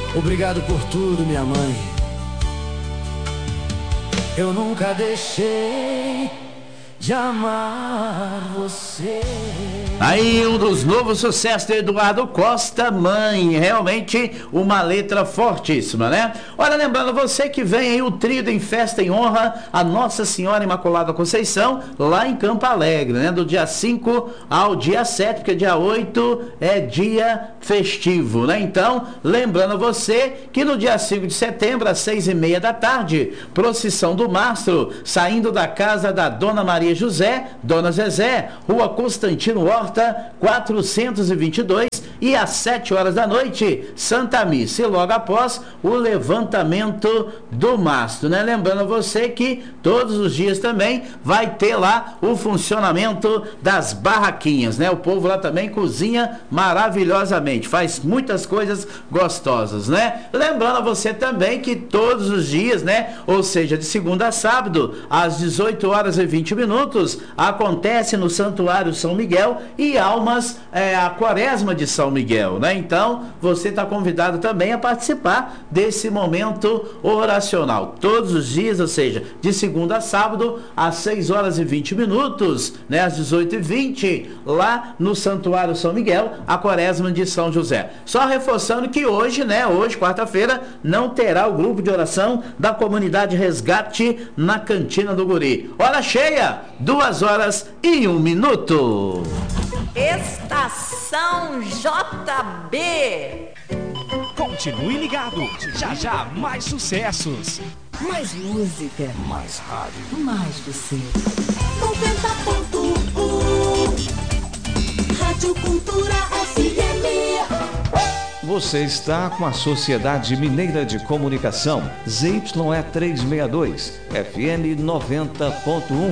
Obrigado por tudo, minha mãe. Eu nunca deixei de amar você. Aí um dos novos sucessos de Eduardo Costa, Mãe, realmente uma letra fortíssima, né? Olha, lembrando você que vem aí o trio em festa em honra a Nossa Senhora Imaculada Conceição, lá em Campo Alegre, né? Do dia 5 ao dia 7, porque dia 8 é dia festivo, né? Então, lembrando você que no dia 5 de setembro, às 6h30 da tarde, procissão do mastro, saindo da casa da Dona Maria José, Dona Zezé, Rua Constantino Horta, 422, e às 7 horas da noite, Santa Missa, e logo após o levantamento do mastro, né? Lembrando você que todos os dias também vai ter lá o funcionamento das barraquinhas, né? O povo lá também cozinha maravilhosamente, faz muitas coisas gostosas, né? Lembrando você também que todos os dias, né? Ou seja, de segunda a sábado, às 18h20, acontece no Santuário São Miguel e Almas, a Quaresma de São Miguel, né? Então, você está convidado também a participar desse momento oracional. Todos os dias, ou seja, de segunda a sábado, às 6h20, né? Às 18h20, lá no Santuário São Miguel, a Quaresma de São José. Só reforçando que hoje, né? Hoje, quarta-feira, não terá o grupo de oração da comunidade Resgate na Cantina do Guri. Hora cheia, 2h01. Estação JB. Continue ligado. Já já mais sucessos. Mais música. Mais rádio. Mais você. 90.1 Rádio Cultura FM. Você está com a Sociedade Mineira de Comunicação, ZYE 362, FM 90.1.